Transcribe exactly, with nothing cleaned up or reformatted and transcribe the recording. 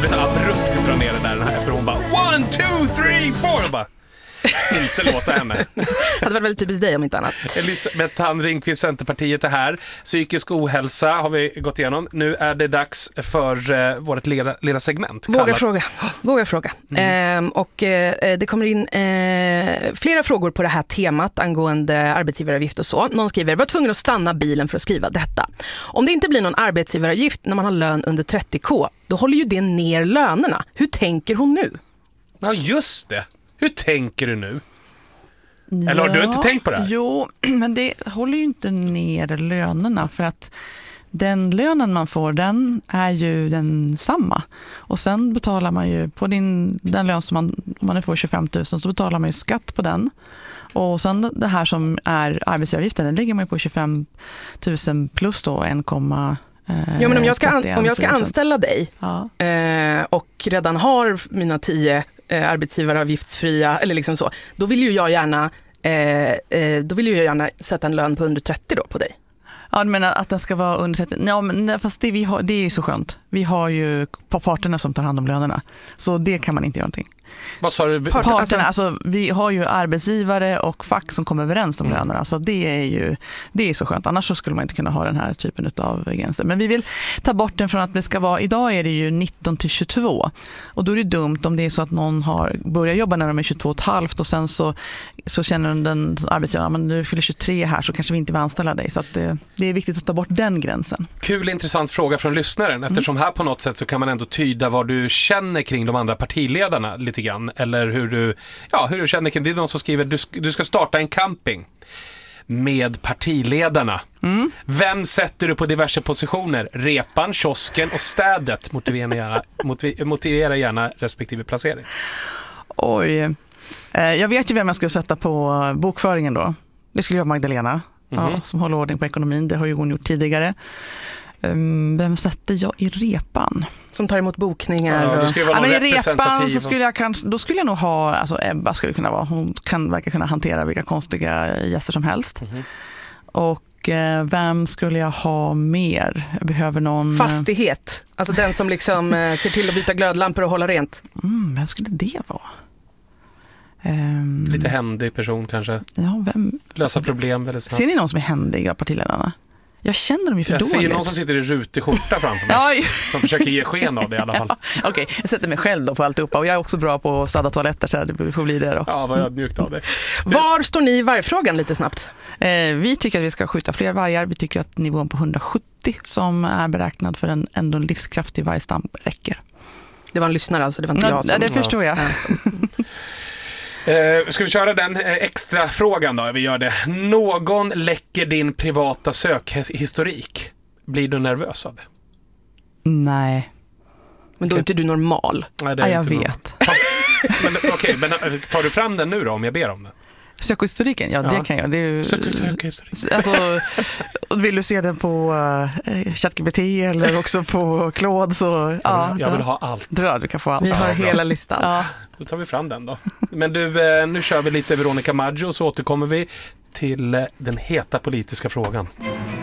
borde ta abrupt dra ner det där efter hon bara one, two, three, four och bara inte låta henne. Det hade varit väldigt typiskt dig om inte annat. Elisabeth Thand Ringqvist, Centerpartiet är här. Psykisk ohälsa har vi gått igenom. Nu är det dags för uh, vårt lilla, lilla segment. Våga kallat... fråga. Våga fråga. Mm. Ehm, och eh, det kommer in eh, flera frågor på det här temat angående arbetsgivaravgift och så. Någon skriver, var tvungen att stanna bilen för att skriva detta. Om det inte blir någon arbetsgivaravgift när man har lön under trettio k, då håller ju det ner lönerna. Hur tänker hon nu? Ja, just det. Hur tänker du nu? Eller har ja, du inte tänkt på det här? Jo, men det håller ju inte ner lönerna för att den lönen man får, den är ju den samma. Och sen betalar man ju på din, den lön som man, om man får tjugofem tusen så betalar man ju skatt på den. Och sen det här som är arbetsgivaravgiften, den ligger man ju på tjugofem tusen plus då en komma. Ja, men om jag ska, an, om jag ska anställa dig ja. eh, och redan har mina tio eh, arbetsgivaravgiftsfria eller liksom så, då vill ju jag gärna eh, eh, då vill ju jag gärna sätta en lön på under trettio då på dig. Ja, du menar att den ska vara under trettio? Ja, men fast det, vi har, det är ju så skönt. Vi har ju parterna som tar hand om lönerna. Så det kan man inte göra någonting. Vad sa du? Parterna, alltså, alltså, vi har ju arbetsgivare och fack som kommer överens om mm. lönerna. Så det är ju det är så skönt. Annars så skulle man inte kunna ha den här typen av gränser. Men vi vill ta bort den från att det ska vara, idag är det ju nitton till tjugotvå. Och då är det dumt om det är så att någon har börjat jobba när de är tjugotvå och ett halvt och sen så, så känner den arbetsgivaren, men du fyller tjugotre här så kanske vi inte vill anställa dig. Så att det, det är viktigt att ta bort den gränsen. Kul, intressant fråga från lyssnaren. Eftersom mm. här på något sätt så kan man ändå tyda vad du känner kring de andra partiledarna lite grann. Eller hur du, ja, hur du känner kring det. Det är någon som skriver, du, du ska starta en camping med partiledarna. Mm. Vem sätter du på diverse positioner? Repan, kiosken och städet. Motivera gärna, motiv, motivera gärna respektive placering. Oj. Eh, jag vet ju vem jag skulle sätta på bokföringen då. Det skulle vara Magdalena. Mm-hmm. Ja, som håller ordning på ekonomin. Det har ju hon gjort tidigare. Um, vem sätter jag i repan? Som tar emot bokningar. Ja, och... ja, men i repan så skulle jag kanske, då skulle jag nog ha, alltså Ebba skulle kunna vara, hon kan verka kunna hantera vilka konstiga gäster som helst. Mm-hmm. Och eh, vem skulle jag ha mer? Jag behöver någon... Fastighet. Alltså den som liksom eh, ser till att byta glödlampor och hålla rent. Mm, vem skulle det vara? Um, Lite händig person kanske. Ja, vem? Lösa problem väldigt snabbt. Ser ni någon som är händig av partiledarna? Jag känner dem ju för jag dåligt. Jag ser någon som sitter i rutig skjorta framför mig. Ja. Som försöker ge sken av det i alla fall. Ja, okej, okay. Jag sätter mig själv då på alltihopa. Och jag är också bra på att städa toaletter så det får bli det då. Ja, vad ödmjukt av det. Var står ni i vargfrågan lite snabbt? Eh, vi tycker att vi ska skjuta fler vargar. Vi tycker att nivån på hundrasjuttio som är beräknad för en ändå livskraftig vargstam räcker. Det var en lyssnare alltså, det var inte jag som... Ja, det förstår jag. Uh, ska vi köra den uh, extra frågan då? Vi gör det. Någon läcker din privata sökhistorik. Blir du nervös av det? Nej. Men då är inte du normal. Nej, det är ja, jag inte vet. men okej, okay, men tar du fram den nu då om jag ber om den? Sökhistoriken, ja, ja. det kan jag. Det är ju, alltså, vill du se den på uh, ChatGPT eller också på Claude så... Ja, jag vill ha allt. Ja, du kan få allt. Vi har ja, hela listan. Ja. Då tar vi fram den då. Men du, nu kör vi lite Veronica Maggio så återkommer vi till den heta politiska frågan.